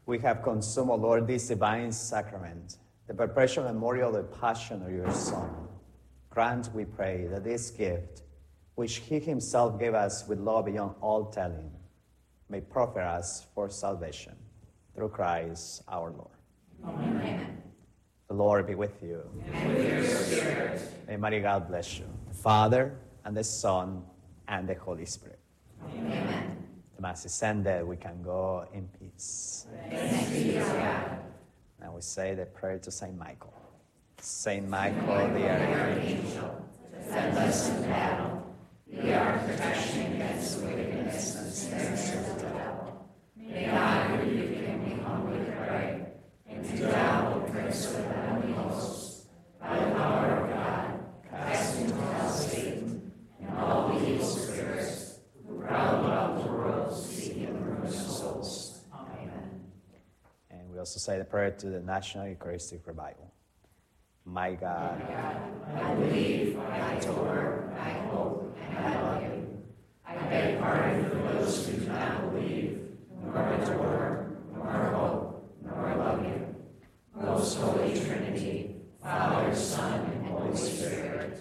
We have consumed, O Lord, this divine sacrament, the perpetual memorial of the passion of your Son. Grant, we pray, that this gift, which he himself gave us with love beyond all telling, may profit us for salvation. Through Christ our Lord. Amen. The Lord be with you. And with your spirit. May Mighty God bless you, the Father, and the Son, and the Holy Spirit. Amen. The Mass is ended. We can go in peace. Thanks be to God. Now we say the prayer to Saint Michael. Saint Michael, the archangel, Defend us in battle. Be our protection against wickedness and snares of the devil. May God rebuke him, we humbly pray. And thou, O Prince of the heavenly hosts, by the power of God, cast into hell Satan and all the evil spirits who prowl about the world seeking the ruin of souls. Amen. And we also say the prayer to the National Eucharistic Revival. My God, I believe, I adore, I hope, and I love you. I beg pardon for those who do not believe, nor adore, nor hope, nor love you. Most Holy Trinity, Father, Son, and Holy Spirit,